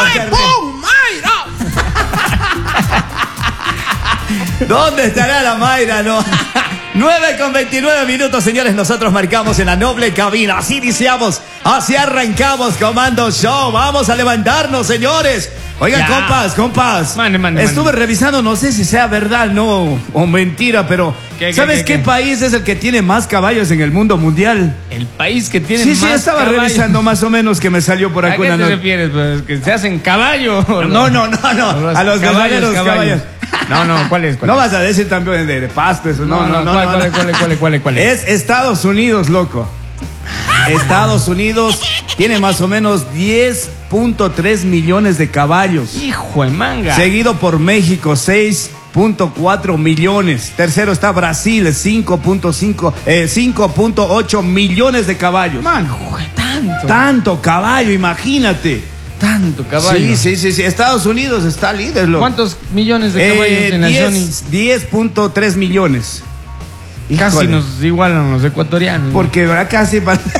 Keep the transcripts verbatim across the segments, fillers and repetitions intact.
¡Ay, pum, Mayra! ¿Dónde estará la Mayra? No. nueve con veintinueve minutos, señores. Nosotros marcamos en la noble cabina. Así iniciamos, así arrancamos Comando Show. Vamos a levantarnos, señores. Oigan, ya. compas, compas. Mane, mane, Estuve mane. revisando, no sé si sea verdad, no, o mentira, pero ¿Qué, qué, ¿sabes qué, qué, qué país es el que tiene más caballos en el mundo mundial? El país que tiene sí, más Sí, sí, estaba caballos. revisando más o menos que me salió por ¿A acá qué una te nota. refieres? Pues, ¿que se hacen caballo? No, no, no, no. Los A los verdaderos caballos. No, no, ¿cuál es? ¿Cuál no es? vas a decir también de, de pasto, eso. No, no, no. ¿Cuál, no, cuál, no. es, cuál, es, cuál, es, cuál, es, cuál es? Es Estados Unidos, loco. Estados Unidos tiene más o menos diez punto tres millones de caballos. Hijo de manga. Seguido por México, seis punto cuatro millones. Tercero está Brasil, cinco punto cinco, eh, cinco punto ocho millones de caballos. Man, joder, tanto. Tanto caballo, imagínate. Tanto caballo. Sí, sí, sí, sí. Estados Unidos está líder, loco. ¿Cuántos millones de caballos Eh, en la Johnny? diez punto tres millones. Casi Híjole. nos igualan los ecuatorianos. Porque ¿verdad? Casi.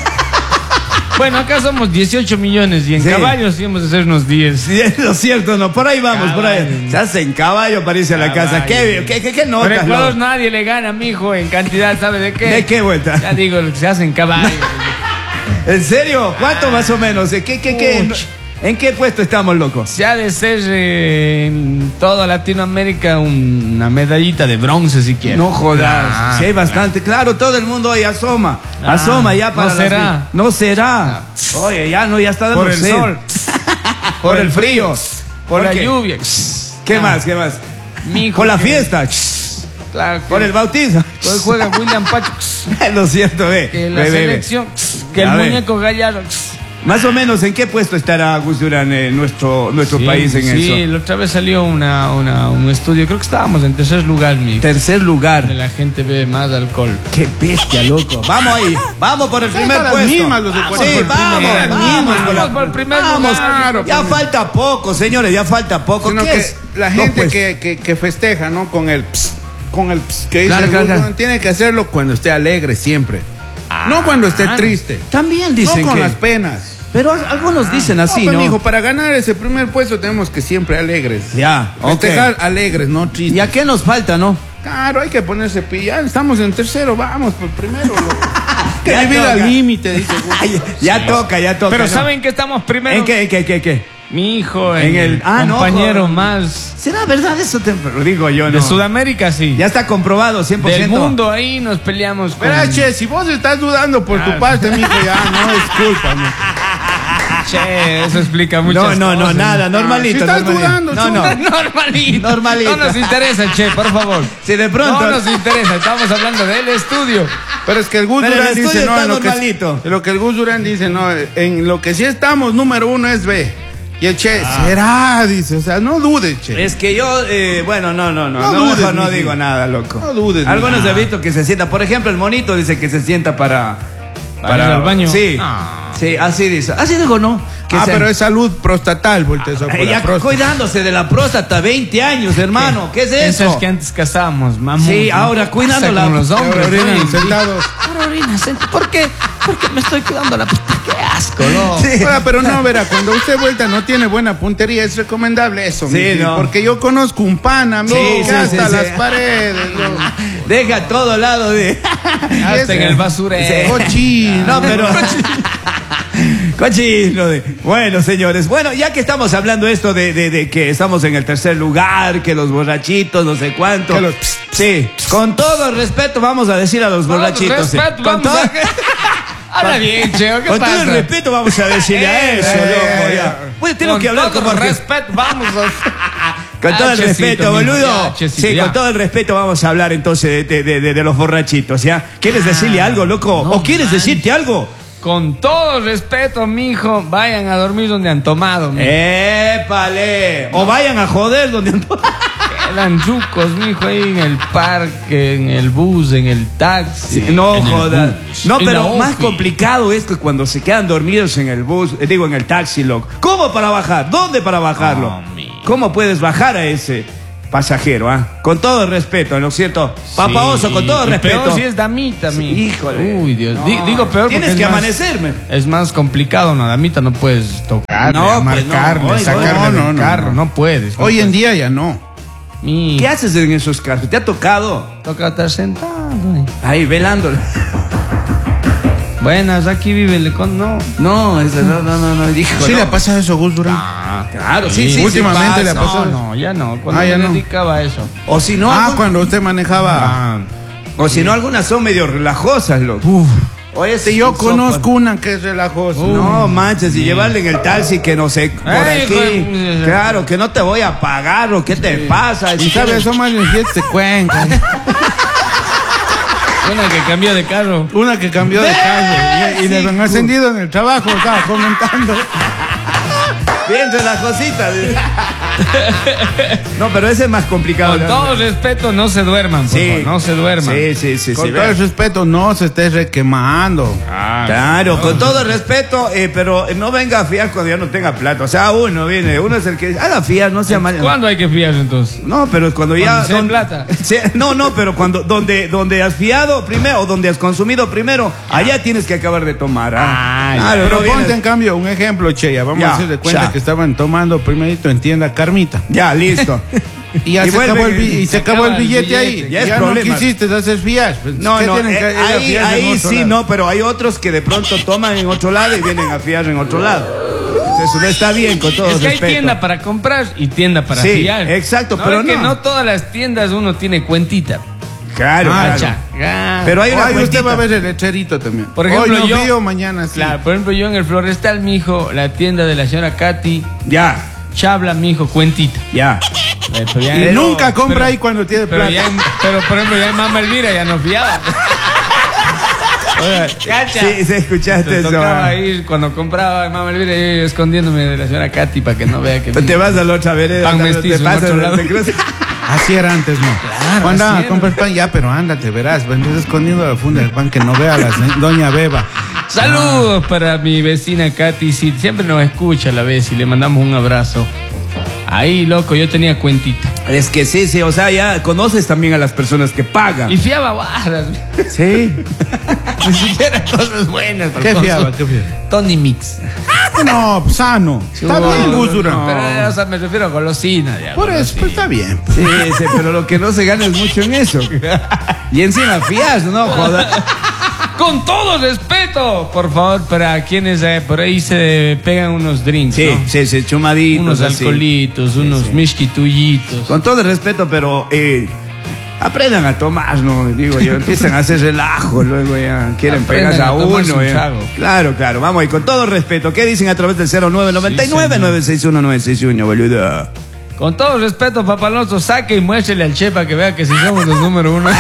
Bueno, acá somos dieciocho millones y en Sí. caballos sí hemos de ser unos diez. Sí, es lo cierto, no, por ahí vamos, por ahí. Caballo. Se hace en caballo, parece a la Caballo. casa. ¿Qué, qué, qué, qué notas, Pero Ecuador loco? nadie le gana, mijo, en cantidad, ¿sabe de qué? ¿De qué vuelta? Ya digo, lo que se hace en caballo. ¿En serio? ¿Cuánto más o menos? ¿Qué, qué, qué? Uch. ¿En qué puesto estamos, loco? Se ha de ser eh, en toda Latinoamérica una medallita de bronce, si quieres. No jodas. Ah, Sí, hay bastante. Claro, todo el mundo hoy asoma. Ah, asoma ya para no las- será. No será. Oye, ya no, ya está dando Por el sed. sol. Por el frío. Por la qué? lluvia. ¿Qué Ah, más? ¿Qué más? mijo, Por la que- fiesta. Claro, que- Por el bautizo. Hoy juega William Pacho. Lo siento, ve. Que la Ve, ve, ve. selección. Que el A ver. muñeco Gallardo. Más o menos, ¿en qué puesto estará Gus Durán en nuestro, nuestro Sí, país en sí, eso? la otra vez salió una, una, un estudio, creo que estábamos en tercer lugar, mi. Tercer lugar. Donde la gente bebe más alcohol. Qué bestia, loco. Vamos ahí. Vamos por el primer las puesto. mismas, los Sí, ecuatorianos. vamos, Por el vamos, primer- vamos, vamos por el primer vamos. lugar. Ya falta poco, señores, ya falta poco. Sino ¿Qué que es? la No, gente pues. que, que, que festeja, ¿no? Con el ps, con el ps, que dice Claro, el claro, Gus, claro. tiene que hacerlo cuando esté alegre siempre. no cuando esté triste. También dicen no con que... las penas. Pero algunos dicen así, pues, ¿no? mijo, para ganar ese primer puesto tenemos que siempre alegres. Ya, ok. Festejar alegres, no tristes. ¿Y a qué nos falta, no? Claro, hay que ponerse pilla. Estamos en tercero, vamos por primero. loco. que Ya vivir toca. al límite, dice Gus. Ay, ya toca, ya toca. Pero ¿no? ¿saben que estamos primero? ¿En qué, en qué, en qué, en qué? Mi hijo, en, En el- el ah, no, compañero joder. más ¿Será verdad eso? Te lo digo yo, ¿no? de Sudamérica, sí. Ya está comprobado, cien por ciento. Del mundo ahí nos peleamos con... Verá, che, si vos estás dudando por Claro. tu parte, mijo, ya no es culpa. ¿no? Che, eso explica No, muchas no, no, cosas. nada, normalito. si estás normalito. dudando, no, no. Normalito. Normalito. No nos interesa, che, por favor. Si de pronto... No nos interesa, estamos hablando del estudio. Pero es que el Gus Pero el Durán estudio dice, no, está en lo que, normalito. en lo que el Gus Durán dice, no, en lo que sí estamos, número uno es B. Y el Che, será, dice, o sea, no dudes, Che. Es que yo, eh, bueno, no, no, no, No no, dudes, mejor no mijo. digo nada, loco. No dudes, Algunos mijo. he visto que se sienta, por ejemplo, el monito dice que se sienta para... ¿Para ir al baño? Sí, Ah. sí, así dice. Así digo, ¿no? Que ah, se- pero es salud prostatal, voltea eso por Eh, la ya próstata. cuidándose de la próstata, veinte años, hermano. ¿Qué, es Eso eso? es que antes casábamos, mamá. Sí, ahora cuidando la- con los hombres. Ahora orinan ¿no? sentados. Ahora orinan sentados. ¿Por qué? Porque me estoy cuidando la puta. Qué asco, ¿no? Sí. Ahora, pero no, verá, cuando usted vuelta no tiene buena puntería, es recomendable eso, Sí, mijo, no. porque yo conozco un pana, amigo, Sí, que sí, hasta sí, las sí. paredes, ¿no? Deja todo lado de... Hasta en el basurero. Cochino. No, pero... Cochino de... Bueno, señores, bueno, ya que estamos hablando esto de, de, de que estamos en el tercer lugar, que los borrachitos, no sé cuánto. Que los- Sí, con todo el respeto vamos a decir a los borrachitos. sí. Respeto, Con vamos todo... a... Habla bien, Cheo, ¿qué Con todo pasa? el respeto vamos a decirle a Eh, eso, eh, loco, eh, ya. Pues tengo Con que hablar todo como... respeto, vamos a... Con todo Ah, el Chesito, respeto, mijo, boludo. ya, Chesito, Sí, ya. con todo el respeto vamos a hablar entonces de, de- de- de los borrachitos, ¿ya? ¿Quieres decirle algo, loco? no ¿O quieres manches. decirte algo? Con todo respeto, mijo, vayan a dormir donde han tomado, mijo. ¡Épale! O vayan a joder donde han... Quedan chucos, mijo, ahí en el parque, en el bus, en el taxi. No en el jodas. bus, No, en pero la más ofi. complicado es que cuando se quedan dormidos en el bus, eh, digo en el taxi, loco. ¿Cómo para bajar? ¿Dónde para bajarlo? No, mijo. ¿Cómo puedes bajar a ese? pasajero, ¿ah? Con todo respeto, ¿no es cierto? Papa Sí, Oso, con todo y respeto. Peor si es damita, Sí, mi. híjole. Uy, Dios. No. Di- digo peor porque Tienes es que más- amanecerme. Es más complicado, una damita no puedes tocarle, No, pues, marcarle, no, hoy, sacarle hoy, del no, no, carro, no. no, puedes. no Hoy en puedes. día ya no. Mi, ¿Qué haces en esos carros? ¿Te ha tocado? Toca estar sentado. eh. Ahí, velándolo. Buenas, aquí vive el con no. No, eso, no, no, no, no, dijo. ¿Sí no. le pasa eso, Gus Durán? Ah, Claro, sí, sí. Últimamente sí le ha pasa. pasado. No, no, ya no. Cuando Ah, ya me no. dedicaba a eso. O si no, Ah, algún- cuando usted manejaba. Ah, o si no, algunas son medio relajosas, loco. uf. Oye, Sí, yo conozco una que es relajosa. No manches, y llevarle en el taxi que no sé, por Ay, aquí. hijo de- Claro, que no te voy a pagar, o qué te pasa. Y Si sabes, quieres- son más de Cuenca. Una que cambió de carro. Una que cambió de calle y, y le Sí, han ascendido en el trabajo, estaba comentando. Bien relajosita. No, pero ese es más complicado. Con todo respeto, no se duerman, por Sí. favor, no se duerman. Sí, sí, sí. Con sí, todo vea. el respeto, no se esté requemando. Ah, Claro, con todo respeto, eh, pero no venga a fiar cuando ya no tenga plata. O sea, uno viene, uno es el que haga fiar, no sea mal. ¿Cuándo hay que fiarse entonces? No, pero es cuando ya. Cuando sea en don- plata. Sí, no, no, pero cuando donde donde has fiado primero o donde has consumido primero, allá tienes que acabar de tomar. ¿ah? Ah, Claro, Pero no vienes- ponte en cambio un ejemplo, Cheya. Vamos Ya, a hacer de cuenta ya. que estaban tomando primerito en tienda Carmita. Ya, listo. Y ya Y se, vuelve- acabó el, bi- y se se acabó el acaba el billete ahí. billete. Ya Ya, es no problema. quisiste hacer fías. Pues, No, ¿qué no, tienen que eh, ir a ahí, fiar en ahí otro sí, lado? no, pero hay otros que de pronto toman en otro lado y vienen a fiar en otro lado. Eso no está bien, con todo Es que hay respeto. tienda para comprar y tienda para Sí, fiar. exacto, No, pero es que no. no todas las tiendas uno tiene cuentita. Claro, Ah, claro. Cacha. Ah. Pero hay una Hoy usted cuentita. va a ver el lecherito también. Por ejemplo, Hoy no yo- fío, mañana sí. Claro, por ejemplo, yo en el Florestal, mi hijo, la tienda de la señora Katy, Ya, Chabla, mi hijo, cuentita. ya. Eh, pero ya- Y pero- nunca compra pero- ahí cuando tiene Pero, plata. ya en- pero, por ejemplo, ya en Mama Elvira ya no fiaba. Oiga, cacha. Sí, sí, escuchaste Te eso. tocaba ah. ir cuando compraba en Mama Elvira, yo escondiéndome de la señora Katy para que no vea que... Te vas a la otra vereda. Pan te mestizo en pasas, otro lado. te cruzas. Así era antes, ¿no? Claro, Cuando así ah, era. compras pan, ya, pero ándate, verás. Pues, estás escondiendo la funda del pan que no vea la se- doña Beba. Saludos para mi vecina Katy, sí, siempre nos escucha a la vez y le mandamos un abrazo. Ahí, loco, yo tenía cuentita. Es que sí, sí, o sea, ya conoces también a las personas que pagan. Y fiaba barras. Sí. Ni siquiera cosas buenas. ¿Qué cosas- fiaba? ¿Qué fiaba? Tony Mix. No, sano. Está No, bien, no, Gus Durán. no, Pero, o sea, me refiero a golosina. Ya, Por eso, pues golosina. está bien. Sí, sí, pero lo que no se gana es mucho en eso. Y encima fías, no joda. Con todo respeto, por favor, para quienes eh, por ahí se pegan unos drinks, Sí, ¿no? sí, sí, chumaditos. Unos así. alcoholitos, unos misquitullitos. Con todo el respeto, pero eh, aprendan a tomar, ¿no? Digo yo, empiezan a hacer relajo, luego ya quieren Aprendan pegarse a, a tomarse uno. un ya. trago. Claro, claro, vamos ahí, con todo respeto. ¿Qué dicen a través del cero nueve nueve nueve, nueve seis uno, nueve seis uno, boludo? Con todo respeto, Papá Alonso, saque y muéstrele al Che para que vea que si somos los número uno.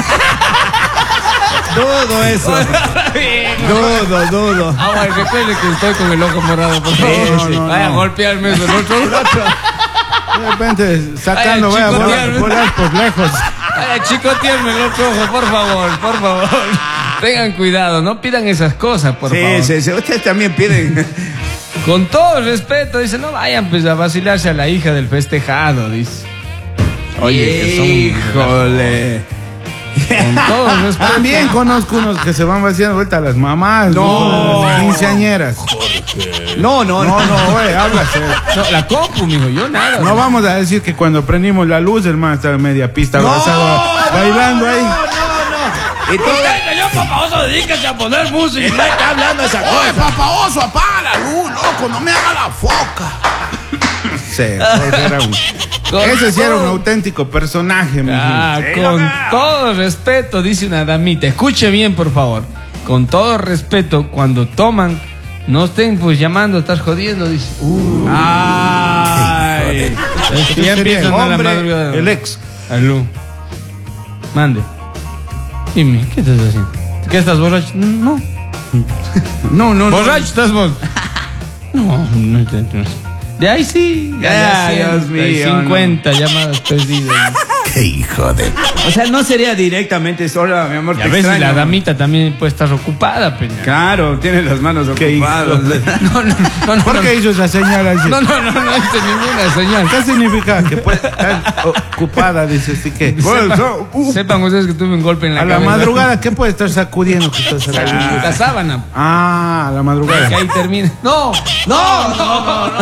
Todo eso. Dudo, dudo. Ah, bueno, recuerde que estoy con el ojo morado, por favor. Sí, sí. Vaya a no. golpearme eso, el otro. De repente, sacando, Vaya, vaya a chico, volar, tío. volar por lejos. Vaya, chicotearme el otro ojo, por favor, por favor. Tengan cuidado, no pidan esas cosas, por Sí, favor. sí, sí. Ustedes también piden. Con todo respeto, dice, no vayan pues a vacilarse a la hija del festejado, dice. Oye, que son... Híjole. Con todo respeto. También conozco unos que se van vaciando vuelta a las mamás. No. Las quinceañeras. No, no, No, no. no, güey, háblase. No, la compu, mijo, yo nada. No vamos a decir que cuando prendimos la luz, el man estaba en media pista abrazado, bailando ahí. Y tú, Yo, papá, oso, dedícase a poner música. no está hablando esa cosa. papá oso, apaga la luz, loco, no me haga la foca. Sí, ese era un, Con ese sí era un todo- auténtico personaje, mijo. Ah, Sí, con loca. todo respeto, dice una damita. Escuche bien, por favor. Con todo respeto, cuando toman, no estén pues llamando, estás jodiendo, dice. Uh, Ay. es que ya sería empiezan a la Hombre, madrugada. el ex. Aló. Mande. Dime, ¿qué estás haciendo? ¿Qué estás borracho? No. No, no, no. ¿Borracho estás vos? No, no, no, no. De ahí sí. Ya, ya Dios mío, cincuenta llamadas perdidas. Qué hijo de... O sea, no sería directamente sola, mi amor. Y a te veces extraño. la damita también puede estar ocupada, peña. Claro, tiene las manos Qué ocupadas. No, no, no, no. ¿Por no, qué hizo esa señal así? No, no, no, no hice ninguna señal. ¿Qué significa? Que puede estar ocupada, dice así que. Sepan, Bueno, uh, sepan ustedes que tuve un golpe en la a la cabeza. madrugada, ¿qué puede estar sacudiendo? Que está sacudiendo? La sábana. Ah, a la madrugada. Que ahí termina. No, no, no, no, no.